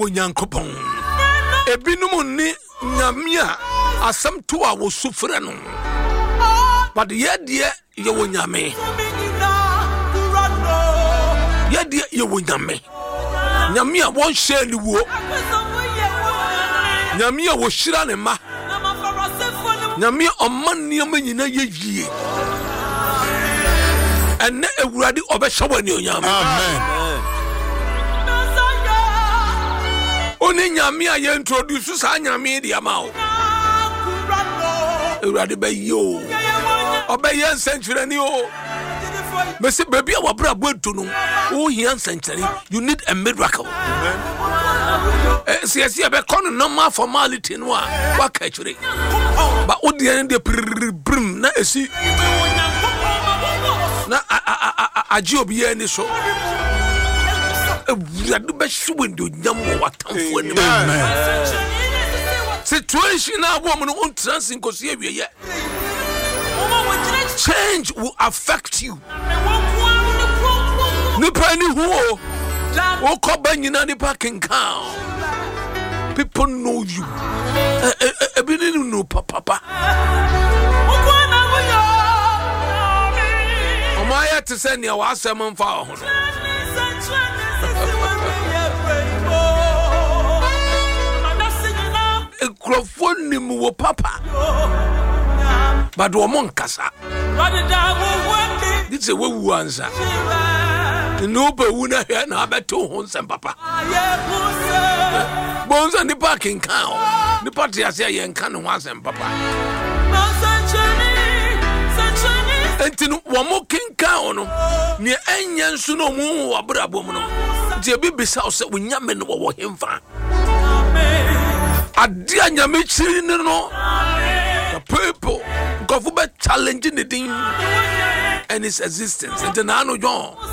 wo Nyankopɔn ebinum ni nyame a asɛm to a wo sufrɛ no but yɛdeɛ yɛwɔ nyame yɛdeɛ yɛwɔ nyame nyame a wɔnhyɛ ne wo nyame a wɔhyira ne ma nyame ɔma nneɛma nyina yɛyie ɛnɛ Awurade ɔbɛhyɛ wɔ ne onyame Amen. Oni nyame a yɛ introduce saa nyame de ama wo Awurade bɛyɛ o ɔbɛyɛ nsɛnkyerɛni o mesi baby a wabra boetu no o hia nsɛnkyerɛni you need a miracle siasia be kon normal formality no a waka kyerɛ ba odian de brim na esi na aji obi ya ni so Awurade bɛhwe ndo nyam wɔ atamfo anim situation na wo mo no ontrans nkosi awieye change will affect you nipa ni hu o ko ba nyina nipa kenkan people know you ebi ni no papa o ma ya te se ne wa asɛm mfa ho Ekrofoni mu wo papa but wo mon kasa this is we answer no be wuna here na abeto ho nsem papa bonza ni parking kan ni party ase ye nka no asem papa entinu wo mo kinkan no ne enya nsu no mu wo abrabo mu no je bibisa o se wo nyame no wo hemfa adia nyame chiri no the people go for be challenging the thing and its existence and na no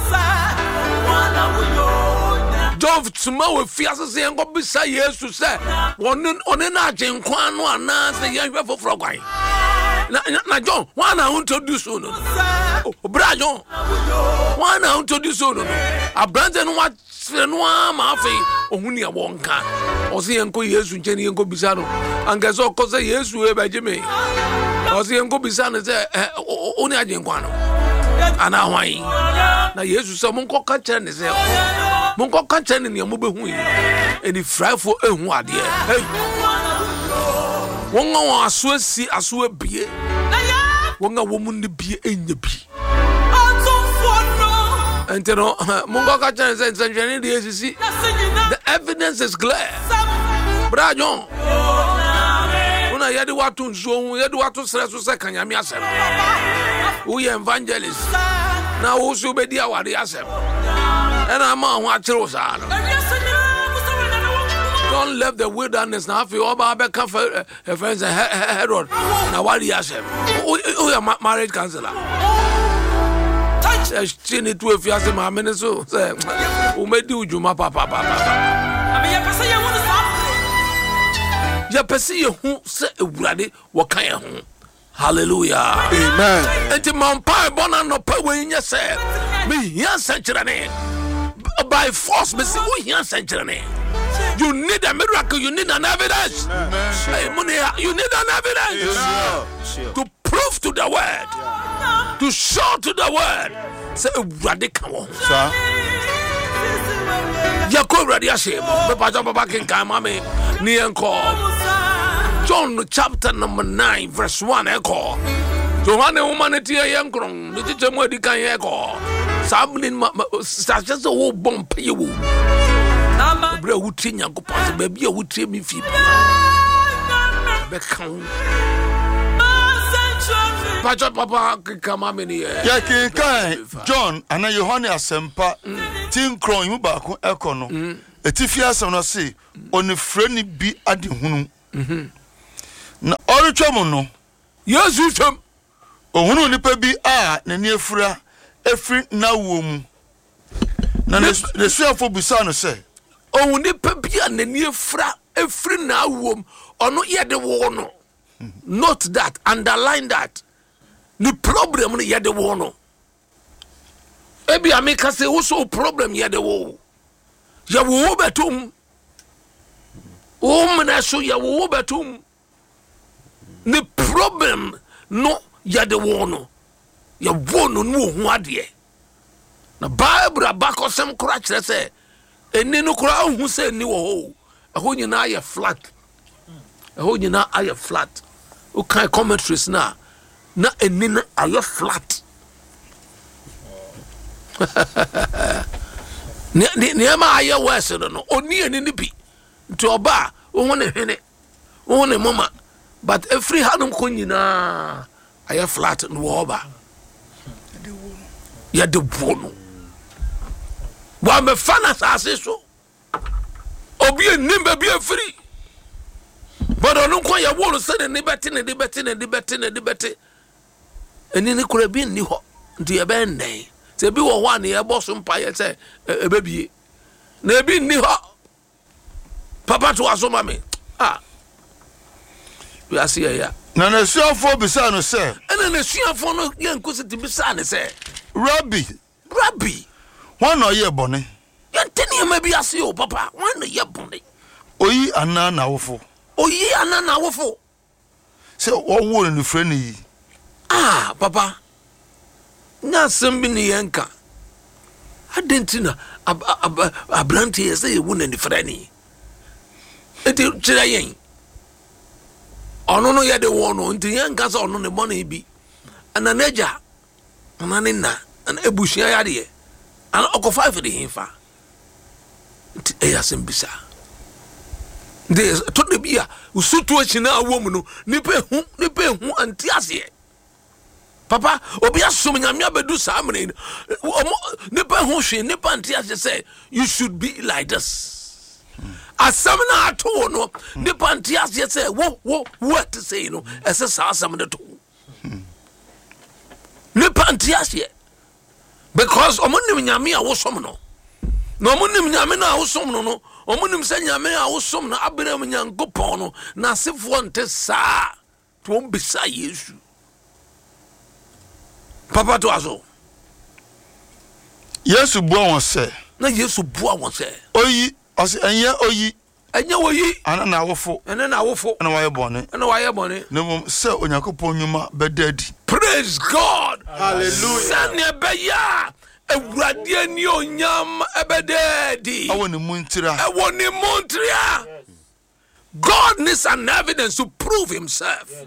John tuma we fiase se en go bisa Yesu se one na agenkwan no ana se ye hwe foforo kwan na John wana introduce no bra John wana introduce no abrante no wa no ma afi ohuni a wonka o se enko Yesu ncheni enko bisa no angeso ko se Yesu e baje me o se enko bisa no se oni agenkwan no ana hwan na Yesu se monko ka kire ne se monko ka kire ne mo behu yi eni frafo ehu ade hey wonga wa asoasi aso abie wonga wo mu ne bie enya bi enteno mongo ka kire se nsanjani de esisi the evidence is clear bra John una yedi watu nso yedi watu sreso se kanyame asem we evangelist na wo so be dia wade asem ena ma ho akire osa no don't leave the wilderness now for oba be ka friends Herod na wade asem o marriage counselor chini tu efiase ma me so say o medi ujuma papa ya pese ye hu se Awurade wo kan ye hu hallelujah Amen. Enti mampa bona no pa we nya se me hia senkyerene by force me se wo hia senkyerene you need a miracle you need an evidence hey munia you need an evidence to prove to the word to show to the word say Awurade kan wo Sir. Yakob Awurade asem be pa papa kan mame ni enko John chapter number 9 verse 1 echo. Johane humanity yankron ni titemu edikan echo. Sabnin just wo bomb ye wo. Bra wuti Nyankopon be bia wuti mi fi. Be kan. Pacha papa kama meni Ya kinkan John ana Yohane asempa tinkron mu ba ko echo no. Etifia asem no se onifrani bi ade hunu. Na orutwam no Yesu twam ohunu nipa bi a na ne afura efri na wo mu na ne suafo bisa no se ohun nipa bi a na ne afura efri na awom ono yede wo no note that underline that the problem no yede wo no ebi ameka se wo so problem yede wo ya wo betum Woman so ya wo betum. The problem no ya de wono. Ya wono no ho ade. Na Bible abakosem kura kire se eni no kura hu se ni wo ho. Eho nyina aye flat. Eho nyina aye flat. O kan commentaries na eni na aye flat. Ni ma aye wese no oni eni ni bi. Nti oba wo ne hene. Wo ne mama. But every hanum ko nyina aye flat no oba. Ya de wono. Wa me fana sase so. Obi enim ba bi afiri. But onu kwa ya wono se ne beti. Eni ne kura bi ni ho. Nti e be nnen. Se bi wo ho an ye boso mpa ye se e be bie. Na bi ni ho. Papa to aso mame. We are see ya. Na na suafo bisa no se. Ena na suafo no ye nkosi ti bisa ne se. Rabbi. One no ye bone. Ye teni ma bi ase o papa. One no ye bone. Oyi ana na wofo. Se wo wo ni frɛ ni. Papa. Nya sembi ni yenka. Adentina abranti ye se ye wo ni frɛ ni. Eti kira yen. Ono no ye de wono nti yenka se ono ne bone bi. Ana neja. Ana ne na. Ana ebushia ya de. Ana okofa for the hinfa. Nti eya sembisa. There's to the beer, who suit to a woman, nipe hu antiasie. Papa, Obi assuming I'm never do something. Nipe hu she, nipe antiasie say, you should be like this. As some na to no, nipe antiasie say, what to say, no, as a some of the two. Nipe antiasie. Because Omonim Yamia was some no. No Monim Yamina was some no. Omunim se nyame a wosom na Abraham nyankopon no na sefo nte saa to mbisa Yesu. Papa to aso. Yesu bua won se. Na Yesu bua won se. Oyi, enye oyi. Enye oyi. Ana na wofo. Ene na wofo. Ana waye bone. Ana waye bone. Ne mom se onyankopon nyuma bedadi. Praise God. Hallelujah. Sane beya. Ewurade ni onyam ebededi. Awoni muntira. God needs an evidence to prove himself. Yes.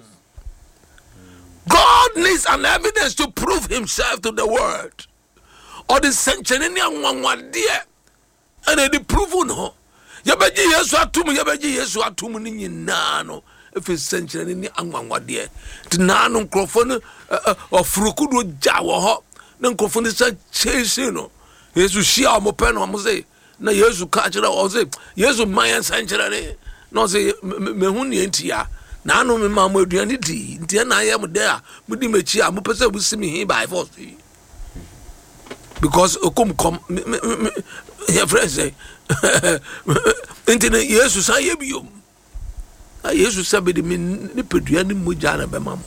God needs an evidence to prove himself to the world. Or the century ni anwanwade and the prove no. Yabeji Yesu atumu ni nyina no. Efe century ni anwanwade. Tinano nkrofo ofurukudu jawo ho. Nanko fundi sa chase no Yesu shia mo pe no mo say na Yesu ka kira o say Yesu man sanchira ne no say me hu ne ntia na anu me ma mo aduane di ntia na ya mo de a mo di mechi a mo pese bu simi hin by force because okum kom ya friend say ntia Yesu sa ye biom Yesu sa be de me ni peduane mo jana be ma mo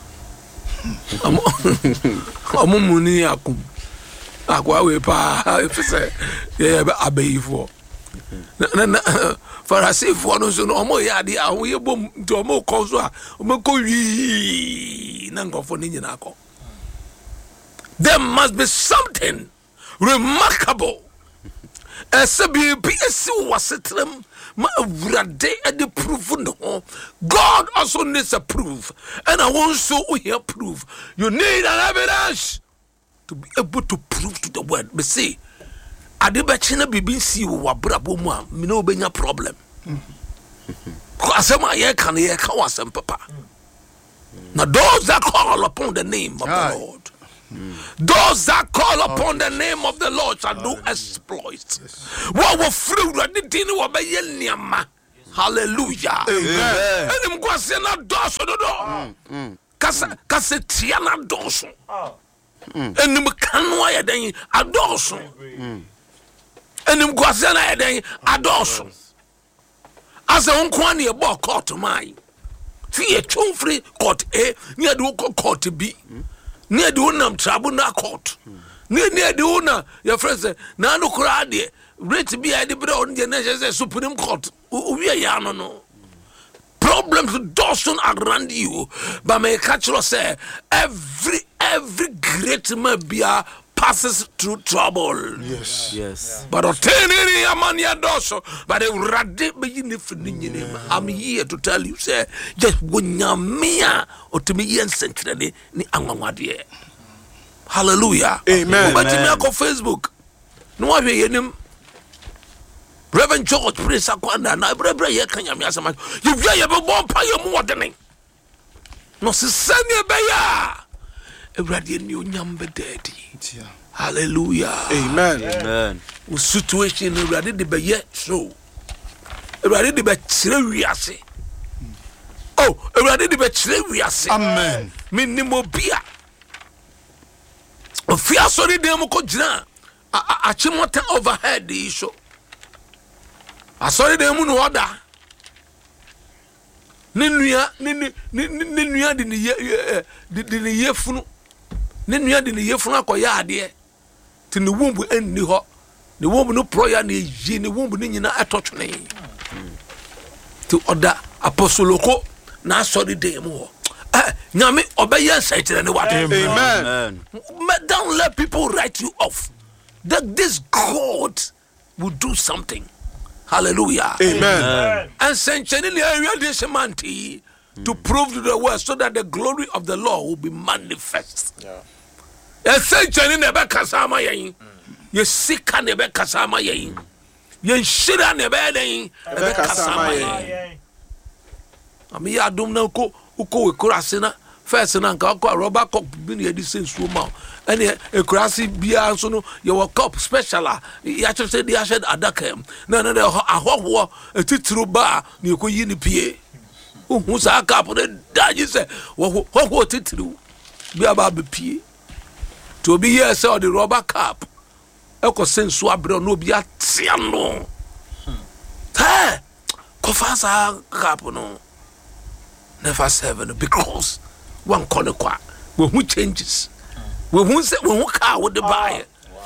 Amumuni akum. Akwa we pa efese ye abayifo. Na Pharisee no so no omo ya de a wo ye bom nti omo ko so a omo ko wi na ngofo ni nyina akọ. There must be something remarkable. Esebi esi wasetrem ma awurade ade proof no. God also needs a proof, and I want so we hear proof. You need an evidence to be able to prove to the world. But see, ade be china bibi si wo abrabo mu a me no benya problem. Because am I can wasem papa. Now those that call upon the name of the Lord, those that call upon the name of the Lord shall do exploits. What will fruit the dinner will be yeniama. Hallelujah. Amen. And I'm going to say not doso do. Kase tiana doso. And I'm kanwa ya den adoso. And I'm going to say na ya den adoso. As a unkwani a bo court mai. Fi a chumfree court A near the court B. Near the unam tribunal court. Near the owner, your friend said, Nano Kurade, rate be the bro on the Supreme Court. We are no. Problems doesn't around you, but may catch us say every great man passes through trouble. Yes. But any amania doso, but I'm here to tell you, say, just when you're mea or to me and century ni angwadi. Hallelujah. Amen. But you make on Facebook. No one hear Reverend George Prince Akwanda na brabra ye kanya me asama you via ye be bon pa ye mu odene no se sane be ya ewrade ni onyam be daddy. Hallelujah. Amen. Situation ewrade de be ye so ewrade de be kire wiase ewrade de be kire wiase. Amen. Minimo bia ofia so de dem ko gina achimota overhead issue. I saw the moon order. Ninuya didn't year funu. Ninuya didn't year funa ko yard till the womb end the hot. The womb no prayer ni the womb nina a touch me. To order apostoloko na sorry day more. Nyame obey sight and what. Amen. Don't let people write you off. That this God will do something. Hallelujah. Amen. And sanctioning the area this semanti to prove to the world so that the glory of the Lord will be manifest. And sanctioning the Bekasama yin. You sick and the Bekasama yin. You shit and the bedding. The Bekasama yin. I mean, I don't know who Kurasina. First, and Uncle Robert Cock being a decent woman. And a crassy beer, so no, your cup special. You actually said the Ashed Adakem. No, a hot a titru bar, you could yin pie. Who's a cup of the dad? You say, what it do? Be about the pie. To be here, saw the rubber cup. Echo sense swabro no be a tiano. Hey, Kofasa cup no. Never seven because one corner quack. When who changes? When who say when who car with the buyer?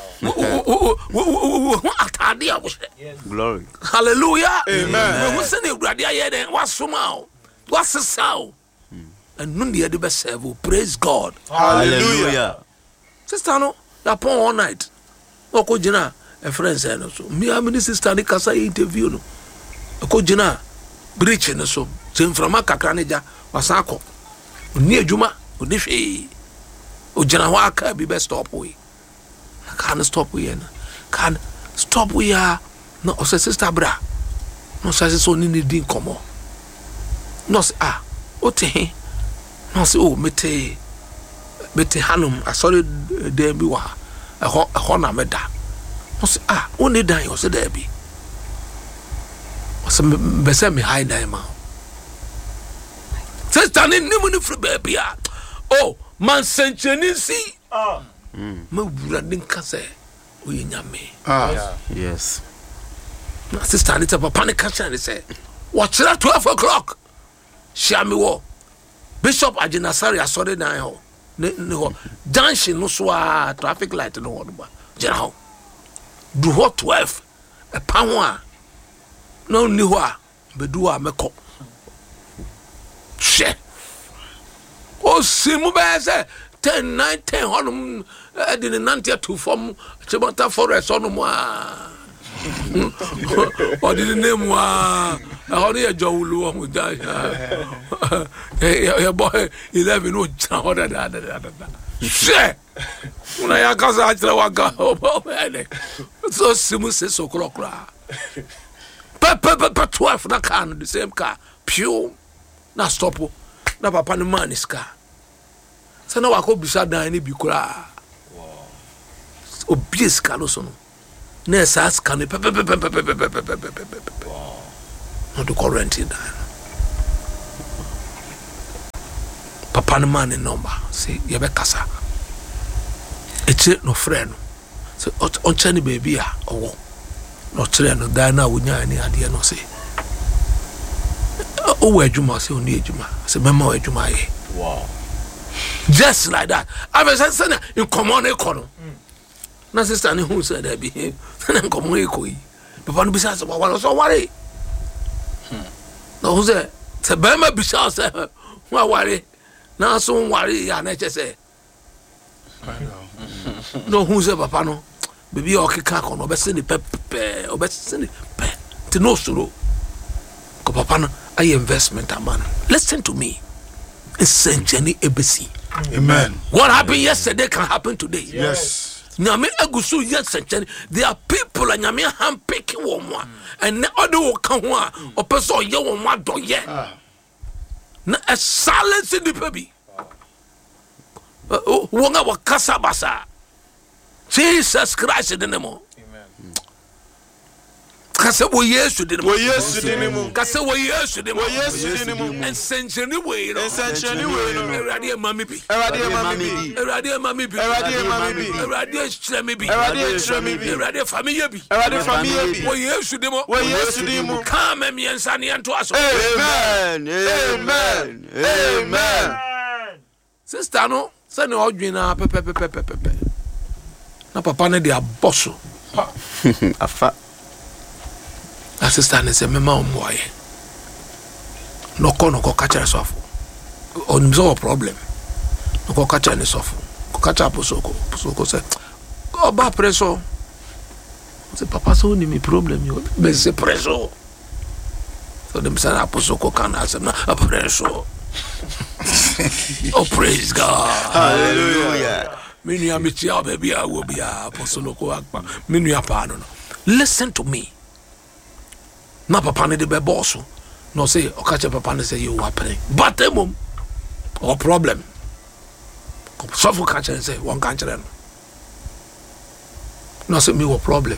Glory. Hallelujah. Amen. When who say the gradia then what's somehow? What's the sound? And none the best serve. Praise God. Hallelujah. Sister no, you pon all night. Oko jina a friend say no so. Me am sister ni kasa interview no. Oko jina breach no so. Sem from kakra ne ja wasako. Oni adwuma, oni hwe. O jina ho aka bi be stop we. Can stop we na. Can stop we ya. No o say sister bra. No say so ni din komo. No say o te. No say o mete hanum asori dem bi wa. Ho na meda. No say o ne dan o say there bi. O say be say me hide dan ma. Sister ni nimu ni free baby ya. Oh, man sencheni si. Me wura din kase oye nyame. Yes. Na sister ni papa ni kase ni say, watch that 12 o'clock. Share me wo. Bishop Ajinasari asore dan ho. Ne ho. Junction no so traffic light no ho ba. Jira ho. Do ho 12. E pa ho a. No ni ho a. Be do a meko. She. Oh, simu be say 10 9 10 honum the 90 to form Chibata forest on mo or the name wa only a jowulu mo ja ya boy 11 no order that she una ya kaza atra waka so simu 6 o'clock pa 12 na can the same car pew na stop na papa no man is car sana wako bisa dan ni bi kura obvious car no so no na esas car no no the current in that papa no man in number say ye be kasa eche no friend so on chani baby a owo no chere no dan na wonya ni ade no say o adwuma say oni adwuma say mema adwuma ye wow just like that I was saying in common economy na sister ne hu said that be na nkomo ekoi papa no bisa say wa so ware no hu say se ba ma bisa say wa ware na so ware ya na che say no hu say papa no baby okeka ko no be se ni pepe obese ni pe ti no suro ko papa no ay investment man. Listen to me. It's Jenny ABC. Amen. What happened yesterday can happen today. Yes. Nyame agusu yes Jenny. There are people and nyame hand picking one and other will come one or person ye one do ye. Na a silence in the baby. Wonga wa kasabasa. Jesus Christ in the name. Kase wo Yesu de mo kase wo Yesu de mo en century way no Erade mami bi Erade family bi wo Yesu de mo come me ensane ento aso. Amen. Sister no say no odwina pepe na papa ne de aboso Afa assistant is a mema omwaye no ko catch yourself on so problem no ko catch yourself ko catch posoko say go ba preso say papa so ni me problem yo be say preso so dem say posoko can answer na preso. Oh, praise God. Hallelujah. Minu ya mitia baby I will be apostloko akpa minu ya pa no. Listen to me. Na papa ne de be boss no say okache papa ne say you happen but mum or problem so for catch and say one catch no say me what problem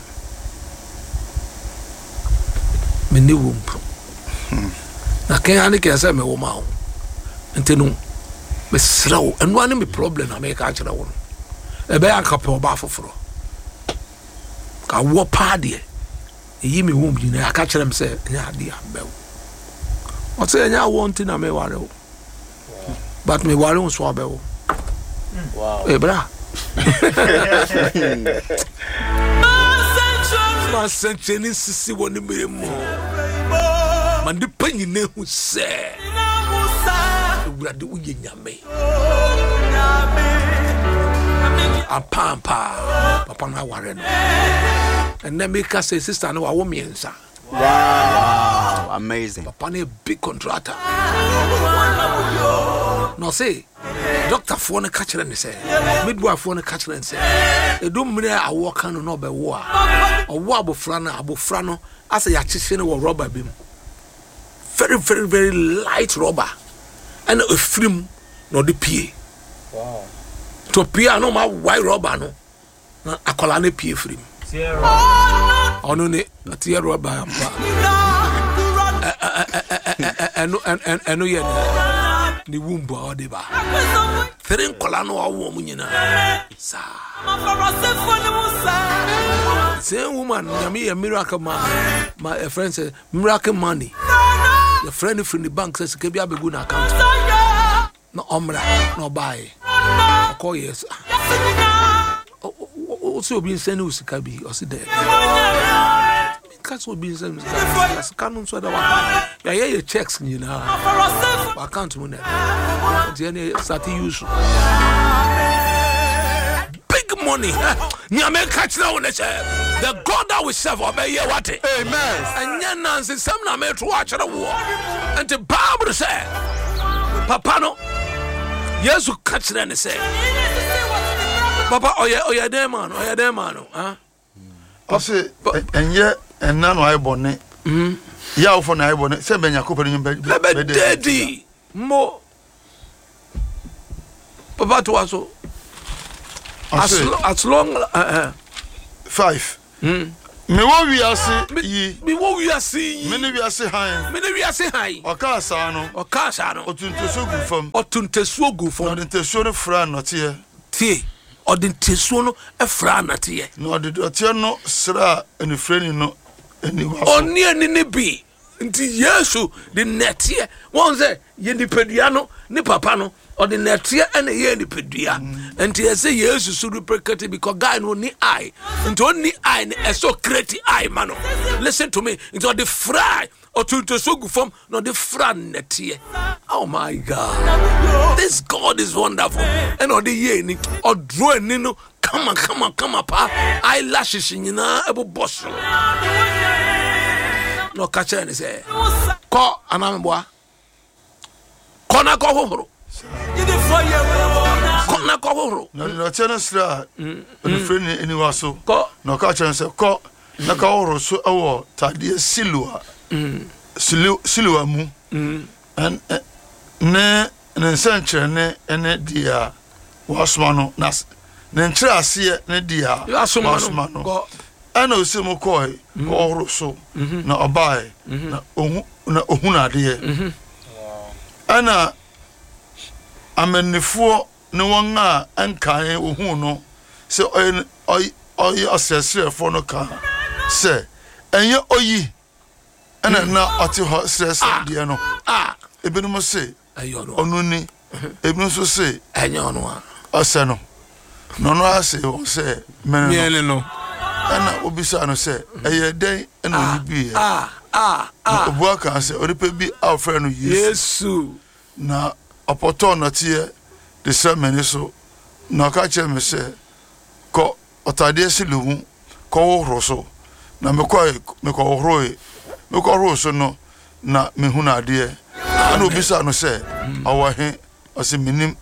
me ni wum na ken ani ke say me wo ma ntenu me sraw enu ani me problem na me catch na wo e be akapo ba foforo ka wo pa de yi me wom you na aka kyerem say nya ade ambew o say nya want na me ware o but me ware on so abew wow bra ma sencheni sisi woni mere mo man de panyi na hu say ewurade wo ye nyame apampa papa na ware no. And then make us say sister no wa miensa. Wow, amazing. Papa ne big contractor. No say doctor for no catch and say midwife for no catch and say e do mre a work no be wo a wo abofra no as ya chise no rubber bim very very very light rubber and a film no the pie. Wow. To pie no ma white rubber no na akola na pie film. Ono ne atiya rubber amba eno ye ni wumbu ode ba thren kola no awo mu nyina sa same woman nyame a miracle man my friend said miracle money your friend from the bank says ke bia begu na account no omra no buy call yes also being sent usika bi o si there because we been sent canon so that one ya checks nyina account mu na the start use big money nyame catch na one say the God that we serve obey ye what amen anya nansi sam na me to watch the war and the Bible say papa no yesu catch na ne say papa oya dem man huh I say enye enna no aibone ya ofo na aibone se benya kopere nyum be daddy mo papa to aso as long 5 me wo wiase yi me wo wiase yi me ne wiase han okasa no otuntesuo gu fam otuntesuo no fra no tie odintesuo no efra natie no odintesuo no sra enifreni no eniwa oni ne bi nti yesu de netie won say ye nipadua no ne papa no Ordinary and a year pedria. And he say yes, you should replicate because guy no ni eye. And only eye and so creative eye, mano. Listen to me. It's on the fry or to so good form, not the fran net here. Oh my God. This God is wonderful. And on the year or drawing nino. Come on, pa. Eyelashes in able boss. No catch any say. Call Anamboa. Kona Kohoro. Kona Kohoro. No, Tennisra, the friend in Wasso. No catch and say, call Nakahoro so our Tadia Silua. Silua mu. And ne century ne dear Wasmano Nas. Nentra asie ne dia wasoma no ana osemo koi ko so na obae na ohuna de ana amennefo ne won a ankan ohun no se oy asesrefo no ka se enye oyi ana na oti ho stress de no ebinum se onu ni ebinum so se enye onu a ose no no ase o se miele no ana obisa no se eye den na obi obu aka se oripe bi afre no Yesu na apoto no tie de semene so na ka che me se ko otade silumu ko horo so na me ko horo so no na me hu na ade ana obisa no se awahe o se minim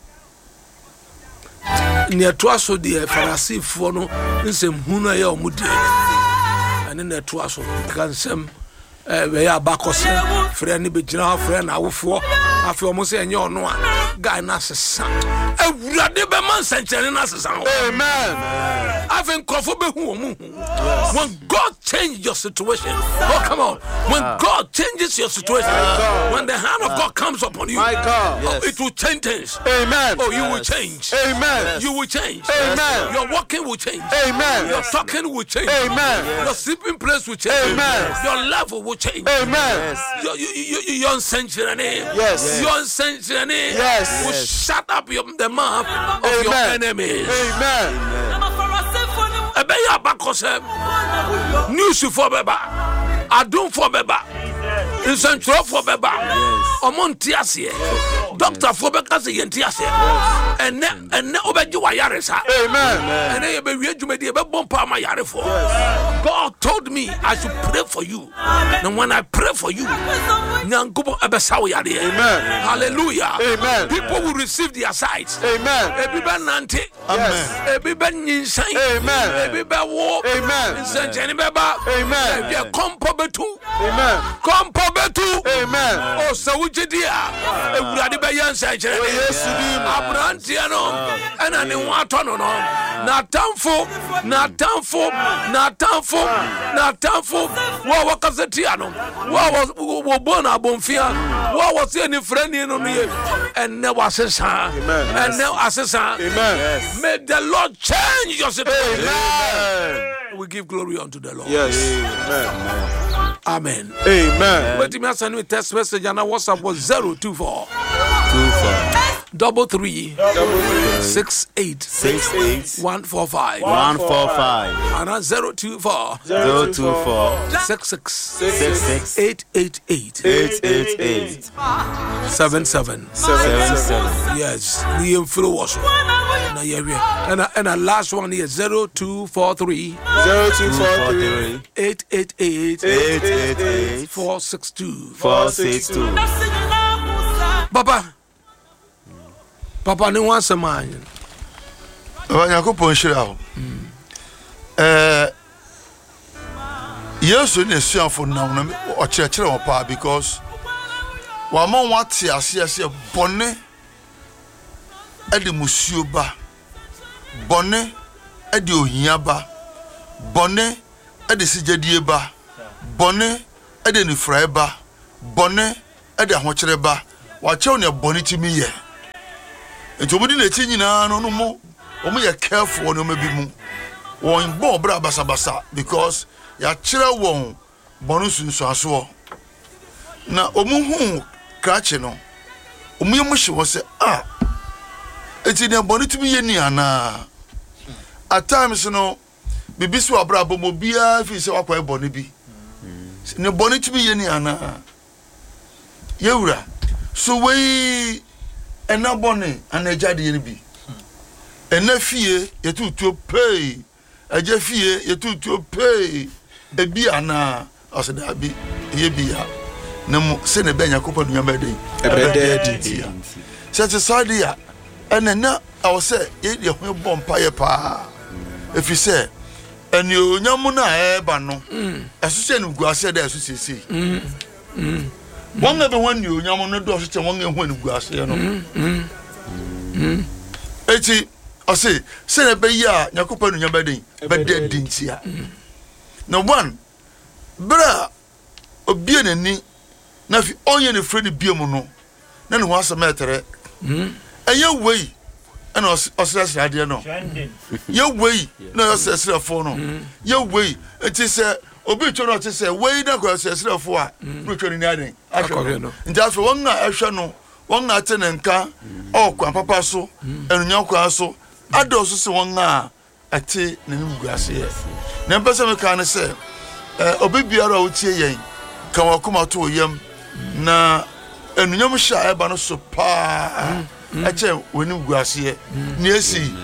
ni atoaso de Farisifo no nsem hunu ya omudi ane na atoaso kansem we ya bakose frɛ ne begina frɛ na awofo afi omo se enye ono a guy na sesa awurade be man sankyere na sesa. Amen. Afi nkofo be hu omu. When God changes your situation, oh come on, when God changes your situation, when the hand of God comes upon you, My God. oh, it will change things. Amen. Oh, you will change. Amen. You will change. Amen. Your walking will change. Amen. Your talking will change. Amen. Your sleeping place will change. Amen. Your level will change. Amen. Your sensory Yes. Your sensory Yes. will shut up the mouth of Amen. your enemies. Amen. Ebe ya bakosem news for beba adum for beba incentro for beba omonti ase doctor for beka se yenti ase enne obeji wa yaresa. Amen. Enne ye be wi adwumadi e be bompa ma yarefo. God told me I should pray for you, and when I pray for you, nyankobo ebesa wo yare. Amen. Hallelujah. Amen. People will receive their sight. Amen. Ebi be nante. Amen. Ebi be nyinsan. Amen. Ebi be wo. Amen. Nsancheni be ba. Amen. Ebi kompo betu. Amen. Kompo betu. Amen. O sawujidi a ewurade be yansancheni. Yesu di mu. Abrantie no ena ne ho atono no. Na tamfo wo wakaseti ano. Wo bona bonfia. Wo was any friend no ye. Enne wasesa. Enne asesa. Amen. May the Lord change your situation. Amen. We give glory unto the Lord. Yes. Amen. Amen. Wait, me send me text message and WhatsApp was 024 33 68 145 and 024 66 888 77. Yes, the info was and a last one is 0243 888 462. Papa ni wan semanya. Yakopon shira ho. Yesu ne suafo nam na o kire wo pa because wa ma wate ase bone ade musuo ba. Bone ade ohia ba. Bone ade sigedie ba. Bone ade nifrai ba. Bone ade ahokire ba. Wa chew ne bone timi ye. Enti omudi na echi nyina no mo omo ye careful no mabi mu won bo bra basa because ya kire won bonu sunsu aso na omu hu krache no omu ye mu hye wo se eti ne boni tumi ye ni ana at times no bibi so abra bo bia fi se wakwa boni bi ne boni tumi ye ni ana yewura so we ena boni anaja de ye bi ena fie yetutu pay aja fie yetutu pay ebi ana oseda bi ye bia na mo se ne benya kopa dunya beden ebede se sadia ena na awo se ye ho bompa ye pa efi se eni onyamu na eba no eso se ne guase da eso sesi wonga be wani onyamu no do so che wonga hu ne guase no eti ose se ne be ya nyakopa dunya beden bede dintia no one bra obie nani na fi onye ne fredi biemu no na ne ho asemetere eye wei ana osirasira de no ye wei na osirasira fo no ye wei enti se obi twa no te se wei na ko osirasira fo a no twa ni aden ahwe no nti afi won na ahwe no won na te ne nka okwa papa so enunya kwa so ado so se won na ate ne nguase ye na mpese me kan se obi biara o tie yen kan wakoma to yam na enunyam sha eba no so pa ache woni guase ni esi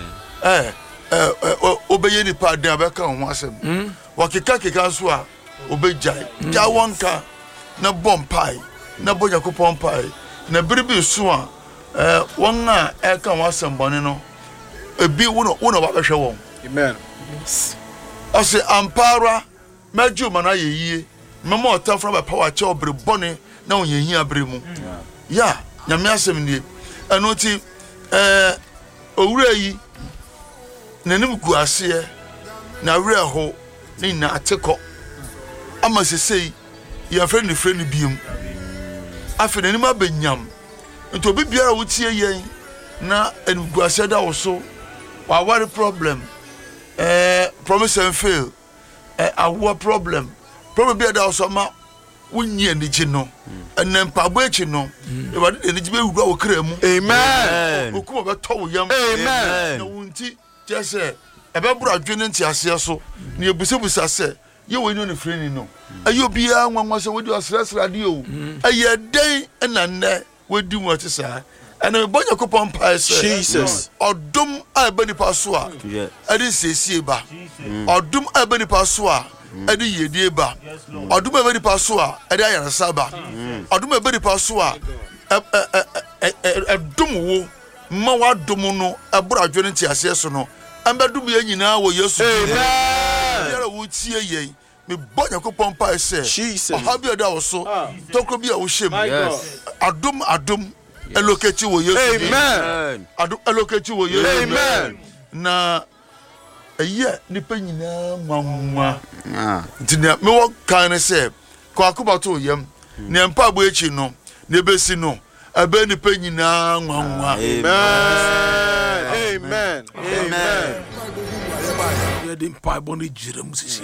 obeye ni pa den abeka ho asem wakeka so a obejai ja wonka na bompai na boja ko pompai na biribi so a won a eka ho asem bone no ebi wono ba behwe won amen ase ampara maju mana yeyie mama otafra ba power che obre bone na onyehi abre mu ya nyame asem nie eno ti owura yi nanim guase na wura ho ni na ateko ama sesei ya friend biem afi nanim abanyam nto obi biara wotie yen na enu guase da wo so wa worry problem promise and fail our problem be da so ma wunye niji no enem pabo echi no e wade niji be wura wo kra mu amen okumo be to wo yam amen na wunti jese e be bura dwene nti ase so na ebusebusa se ye wo ni freni no ayo bia nwanwa se wodi osresra de o aye den na nne wodi mu atisa ana bonya kopon pa se Jesus odum abani paso a ade sesie ba odum abani paso a ade yedie ba odum abani paso a ade ayarasa ba odum abani paso a edum wo ma wa dum no abura adwene ti ase so no ambadum ye nyina wo Yesu amen yara wo tie ye me bonya kopon pa se Jesus ohabi oda wo so tokro bi a wo hjem adum eloketi wo Yesu amen eloketi wo Yesu amen na eye nipa nyina nwanwa ntia me wo kan se ko akobato yam ne mpa bo echi no ne besi no abe nipa nyina nwanwa amen amen amen ye dim pa bo ni jiram sisi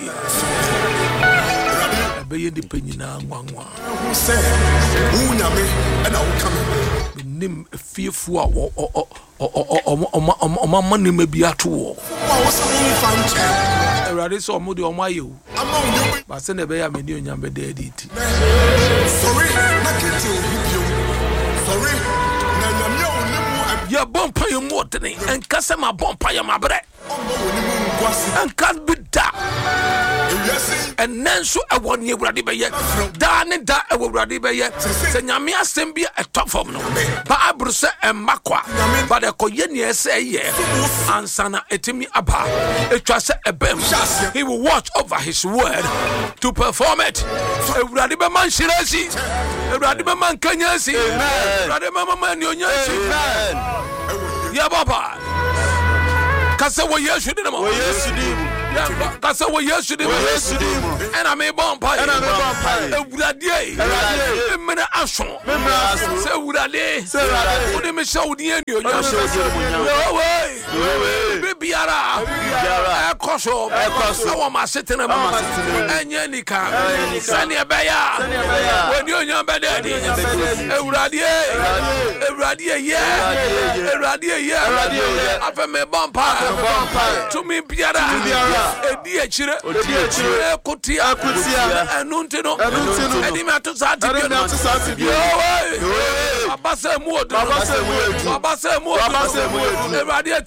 abe ye nipa nyina nwanwa se unyame na ukame nim fearful o mani me bi ato wo erade so mo de o mayo ba se ne be ya me ni onyam be de editi sorry na kete obibio sorry na nyame onimu ya bompa ye mo tene enkase ma bompa ye mabre enka bida enenso ewon ye wurade be ye da ne da ewurade be ye se nyame asem bi etofom no ba abruse emakwa ba de koye ne ese ye ansana etimi aba etwa se ebem he will watch over his word to perform it ewurade be man shirasi ewurade be man kanyasi ewurade be man nyonyasi ya baba kase wo Yesu de mo Yesu di kase wo Yesu de ena me bompa ewurade emena aso se ewurade wo de me show di eni onyo we biara ekoso wo ma setena mu enye nika sane ebeya woni onyan bedadi ewurade ye afa me bompa to me biara edi akire kutia enunti no edi me to sati bi abase mu odu ewurade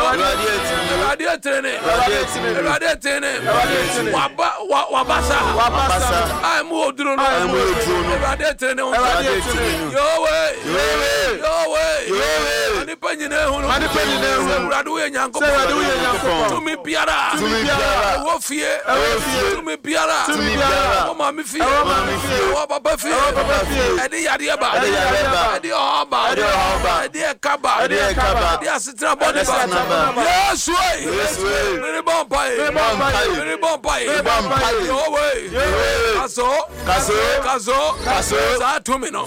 tene wabasa ai mu oduro no ewurade tene yo ani panyine hunu ewurade we nyanko to me biara wo fie to me biara wo ma me fie wo baba fie edi yade ba edi oba edi kaba edi asitra body ba yes way very bompai no way kaso za tumino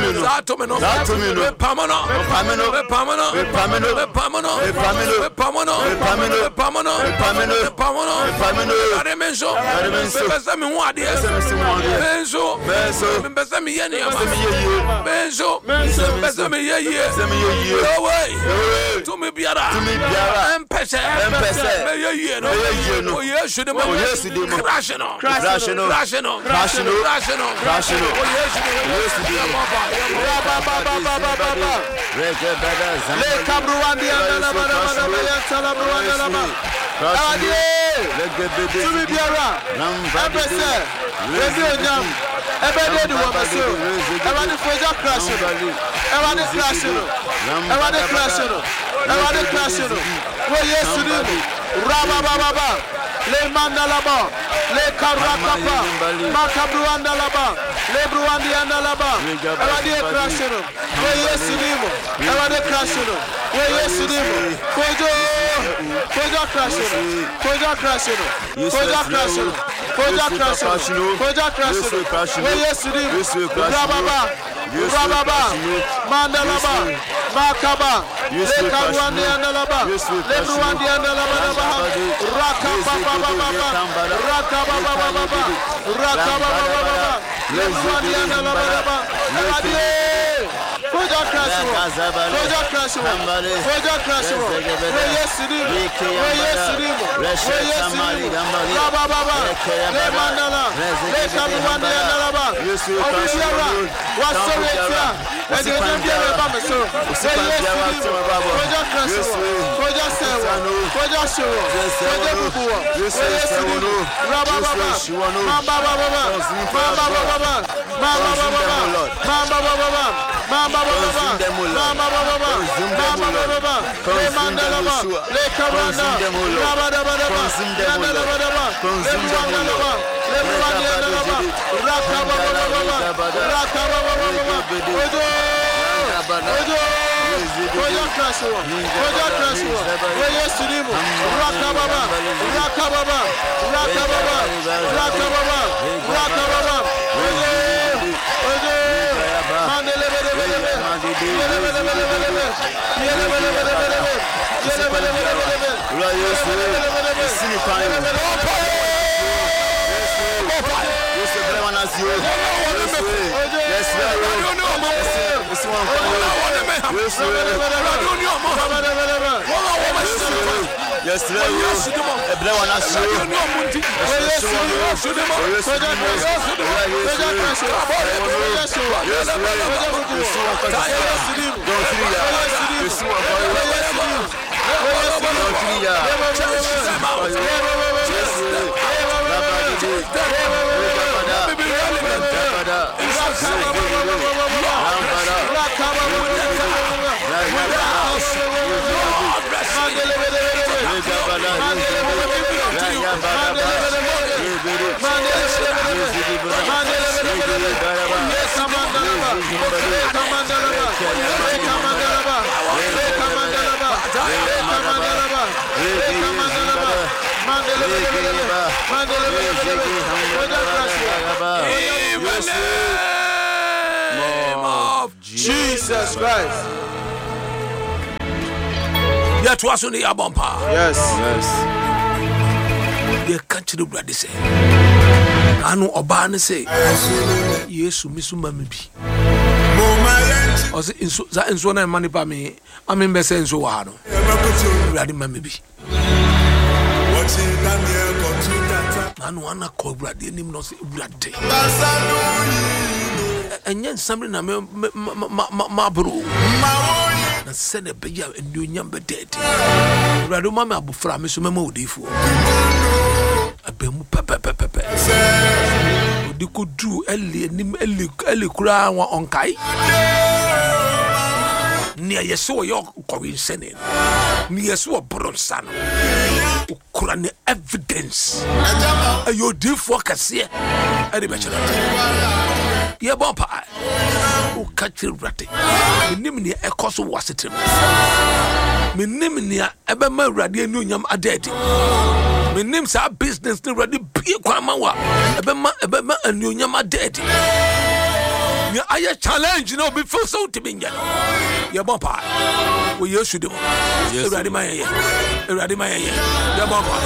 pamano aremenso pesa mi hu ade benso pesa mi yene benso pesa mi yeye no way to me biara empese me yeye no o yesu de mo crashing o yesu de le kabruandi andala bana ya sala bruanda lama to me biara empese radio nyam ebede di wo baso ebade foja crashing wo yesu de rababa le mandalaba le karakapa makabruanda laba le bruandi andalaba ebade crashing wo yesu dimo ebade crashing wo yesu dimo foja crashing wo yesu dimo rababa mandalaba makaba le karuandi andalaba le bruandi andalaba rakaba le bruandi andalaba Foja crash. Jesus Christ. Yet was on the Abampa. Yes. They catch the brother say. I know Obana say, yes, Miss Mamibi. Or in so money by me. I mean, best and so on. Ready, Mamibi. I know one called Brad, the name not Brad. And yet, somebody my bro. And send a big and do number dead. Radu Mamma Bufra, Miss Mamodi for a bemu pepper. They could do Ellie Kura on Kai. Near your so your coincidence. Near so Bronson. Kurani evidence. You do focus here. I remember. Yeah, Bumpa. Who catch you ratting? Minimia a cost was it. Minimia ever my radium a dead. My name's our business to ready be a Kwamawa. Ebema and Yama dead. I challenge you before so to be your Bumpa. We used to do. Ready my ear. Ready my ear. Your Bumpa.